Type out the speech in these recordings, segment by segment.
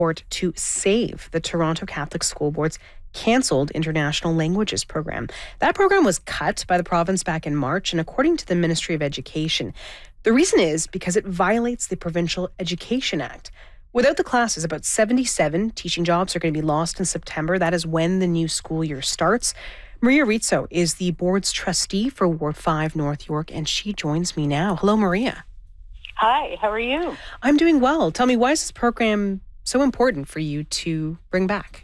support to save the Toronto Catholic School Board's cancelled international languages program. That program was cut by the province back in March, and according to the Ministry of Education, the reason is because it violates the Provincial Education Act. Without the classes, about 77 teaching jobs are going to be lost in September. That is when the new school year starts. Maria Rizzo is the board's trustee for Ward 5 North York, and she joins me now. Hello, Maria. Hi, how are you? I'm doing well. Tell me, why is this program so important for you to bring back?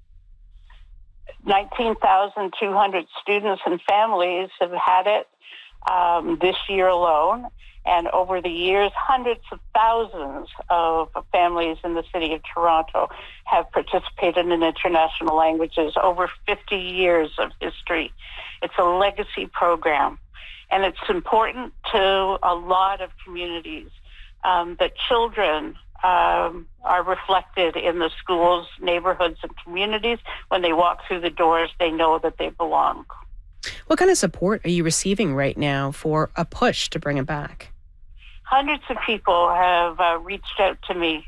19,200 students and families have had it this year alone. And over the years, hundreds of thousands of families in the city of Toronto have participated in international languages, over 50 years of history. It's a legacy program. And it's important to a lot of communities that children are reflected in the schools, neighborhoods, and communities. When they walk through the doors, they know that they belong. What kind of support are you receiving right now for a push to bring it back? Hundreds of people have reached out to me,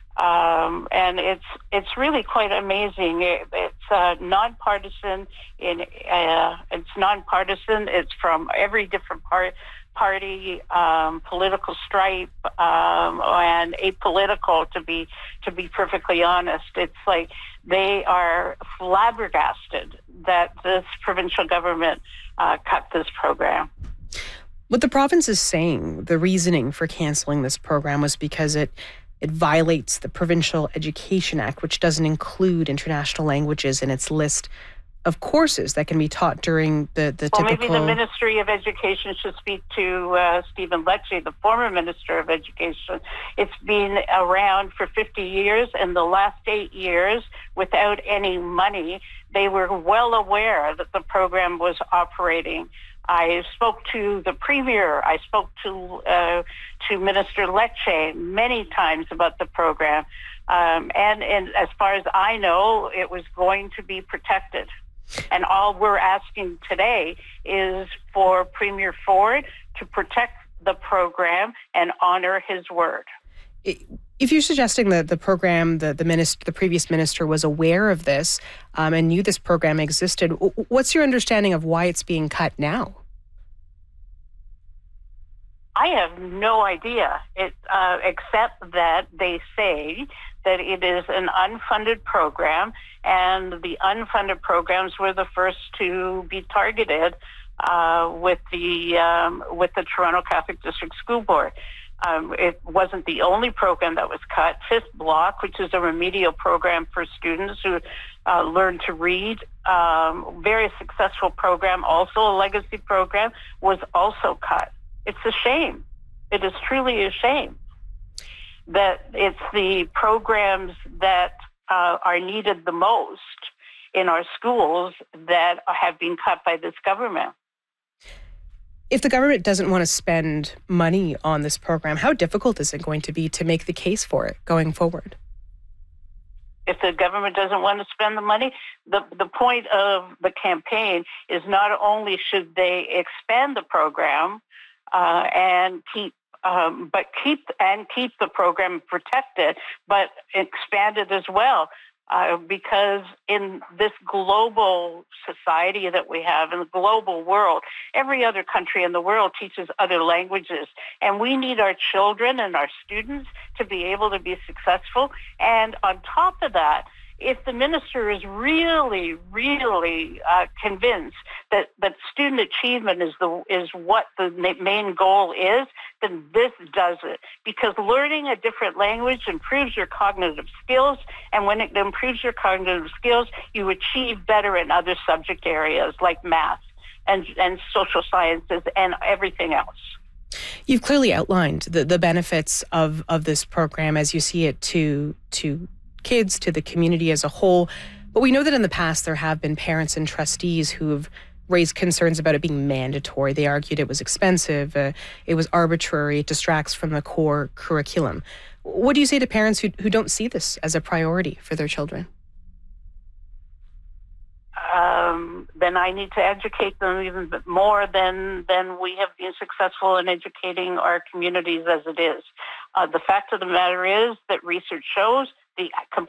and it's really quite amazing. It's nonpartisan. It's nonpartisan. It's from every different party, political stripe, and apolitical. To be perfectly honest, it's like they are flabbergasted that this provincial government cut this program. What the province is saying, the reasoning for cancelling this program was because it violates the Provincial Education Act, which doesn't include international languages in its list of courses that can be taught during the typical... Maybe the Ministry of Education should speak to Stephen Lecce, the former Minister of Education. It's been around for 50 years, and the last 8 years, without any money, they were well aware that the program was operating. I spoke to the Premier. I spoke to Minister Lecce many times about the program. And as far as I know, it was going to be protected. And all we're asking today is for Premier Ford to protect the program and honor his word. If you're suggesting that the program, the previous minister was aware of this and knew this program existed, what's your understanding of why it's being cut now? I have no idea, except that they say that it is an unfunded program, and the unfunded programs were the first to be targeted with the Toronto Catholic District School Board. It wasn't the only program that was cut. Fifth Block, which is a remedial program for students who learn to read, very successful program, also a legacy program, was also cut. It's a shame. It is truly a shame that it's the programs that are needed the most in our schools that have been cut by this government. If the government doesn't want to spend money on this program, how difficult is it going to be to make the case for it going forward? If the government doesn't want to spend the money, the point of the campaign is not only should they expand the program and keep the program protected, but expand it as well. Because in this global society that we have, in the global world, every other country in the world teaches other languages. And we need our children and our students to be able to be successful. And on top of that, if the minister is really, really convinced that student achievement is what the main goal is, then this does it. Because learning a different language improves your cognitive skills, and when it improves your cognitive skills, you achieve better in other subject areas like math and social sciences and everything else. You've clearly outlined the benefits of this program as you see it to kids, to the community as a whole. But we know that in the past there have been parents and trustees who have raised concerns about it being mandatory. They argued it was expensive, it was arbitrary, it distracts from the core curriculum. What do you say to parents who don't see this as a priority for their children? Then I need to educate them even bit more than we have been successful in educating our communities as it is. The fact of the matter is that research shows the